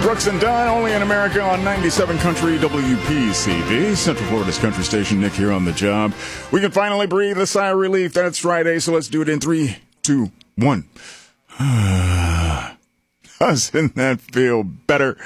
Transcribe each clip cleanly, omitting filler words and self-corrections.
Brooks and Dunn, only in America on 97 Country WPCV, Central Florida's country station. Nick here on the job. We can finally breathe a sigh of relief. That's Friday, so let's do it in 3, 2, 1. Doesn't that feel better?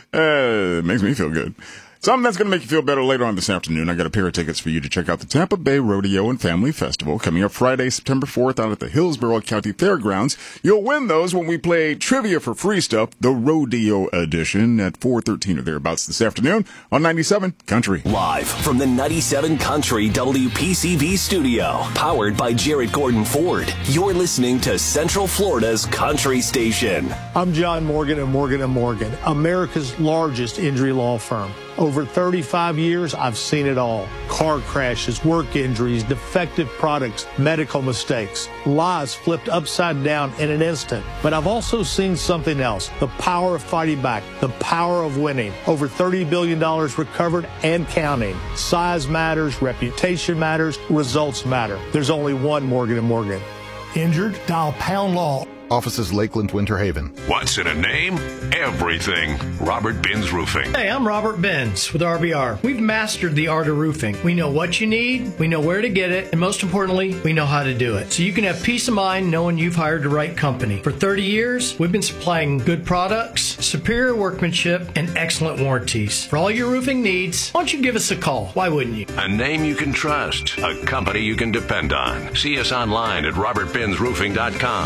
It makes me feel good. Something that's going to make you feel better later on this afternoon. I got a pair of tickets for you to check out the Tampa Bay Rodeo and Family Festival coming up Friday, September 4th out at the Hillsborough County Fairgrounds. You'll win those when we play Trivia for Free Stuff, the Rodeo Edition at 4:13 or thereabouts this afternoon on 97 Country. Live from the 97 Country WPCV studio, powered by Jarrett Gordon Ford. You're listening to Central Florida's country station. I'm John Morgan of Morgan & Morgan, America's largest injury law firm. Over 35 years, I've seen it all. Car crashes, work injuries, defective products, medical mistakes, lives flipped upside down in an instant. But I've also seen something else, the power of fighting back, the power of winning. Over $30 billion recovered and counting. Size matters, reputation matters, results matter. There's only one Morgan & Morgan. Injured? Dial Pound Law. Offices Lakeland, Winter Haven. What's in a name? Everything. Robert Benz Roofing. Hey, I'm Robert Benz with RBR. We've mastered the art of roofing. We know what you need, we know where to get it, and most importantly, we know how to do it. So you can have peace of mind knowing you've hired the right company. For 30 years, we've been supplying good products, superior workmanship, and excellent warranties. For all your roofing needs, why don't you give us a call? Why wouldn't you? A name you can trust. A company you can depend on. See us online at robertbenzroofing.com.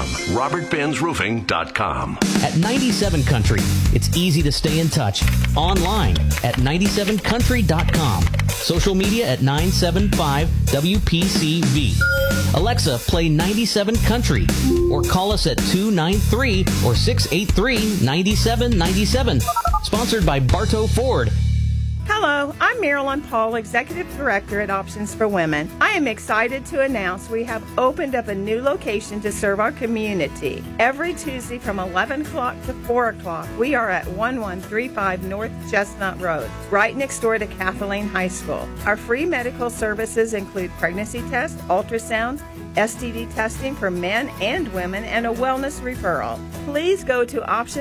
robertbenzroofing.com. At 97 Country, it's easy to stay in touch. Online at 97country.com. Social media at 975 WPCV. Alexa, play 97 Country or call us at 293 or 683 9797. Sponsored by Bartow Ford. Hello, I'm Marilyn Paul, Executive Director at Options for Women. I am excited to announce we have opened up a new location to serve our community. Every Tuesday from 11 o'clock to 4 o'clock, we are at 1135 North Chestnut Road, right next door to Kathleen High School. Our free medical services include pregnancy tests, ultrasounds, STD testing for men and women, and a wellness referral. Please go to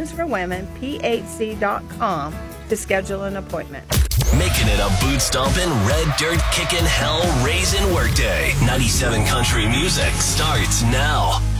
optionsforwomenphc.com to schedule an appointment. Making it a boot stomping, red dirt kicking, hell raising workday. 97 Country Music starts now.